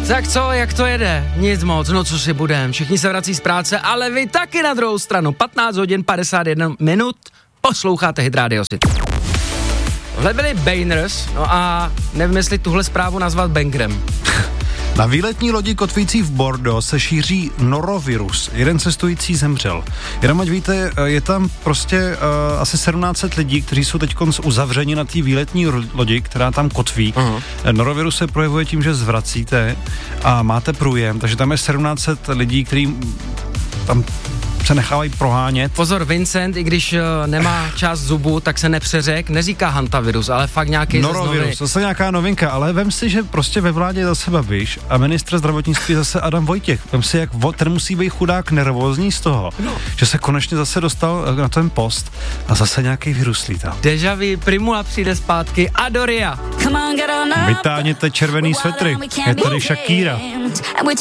Tak co, jak to jede? Nic moc, no co si budem, všichni se vrací z práce, ale vy taky na druhou stranu, 15 hodin 51 minut, posloucháte Hit Radio City. Tohle byli Baners, no a nevím, jestli tuhle zprávu nazvat bangrem. Na výletní lodi kotvící v Bordeaux se šíří norovirus. Jeden cestující zemřel. Jenom ať víte, je tam prostě asi 1700 lidí, kteří jsou teď uzavřeni na té výletní lodi, která tam kotví. Uh-huh. Norovirus se projevuje tím, že zvracíte a máte průjem, takže tam je 1700 lidí, kteří tam se nechávají prohánět. Pozor, Vincent, i když nemá část zubu, tak se nepřeřek, neříká hantavirus, ale fakt nějaký norovirus, zase nějaká novinka, ale vem si, že prostě ve vládě zase Babiš a ministr zdravotnictví zase Adam Vojtěch. Vem si, jak ten musí být chudák nervózní z toho, že se konečně zase dostal na ten post a zase nějaký virus lítá. Deja vu, Primula přijde zpátky a Doria. Vytáhněte červený svetry, je tady Shakira.